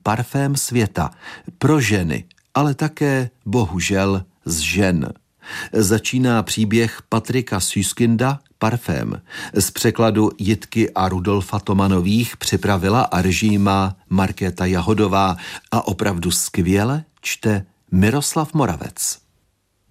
parfém světa. Pro ženy, ale také, bohužel, z žen. Začíná příběh Patrika Süskindla Parfém. Z překladu Jitky a Rudolfa Tomanových připravila a režíma Markéta Jahodová a opravdu skvěle čte Miroslav Moravec.